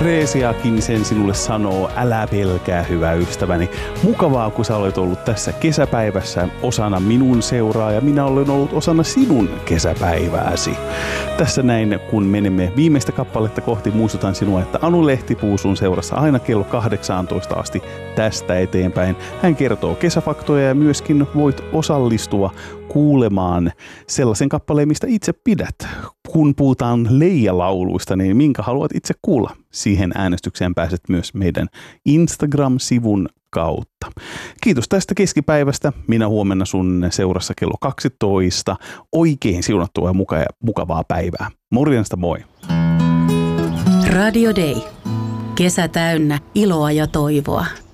Reesiakin sen sinulle sanoo, älä pelkää hyvä ystäväni. Mukavaa, kun sä olet ollut tässä kesäpäivässä osana minun seuraa ja minä olen ollut osana sinun kesäpäivääsi. Tässä näin, kun menemme viimeistä kappaletta kohti, muistutan sinua, että Anu Lehtipuu sun seurassa aina kello 18 asti tästä eteenpäin. Hän kertoo kesäfaktoja ja myöskin voit osallistua kuulemaan sellaisen kappaleen, mistä itse pidät. Kun puhutaan Leija-lauluista, niin minkä haluat itse kuulla? Siihen äänestykseen pääset myös meidän Instagram-sivun kautta. Kiitos tästä keskipäivästä. Minä huomenna sun seurassa kello 12. Oikein siunattua ja mukavaa päivää. Morjesta, moi! Radio Day. Kesä täynnä iloa ja toivoa.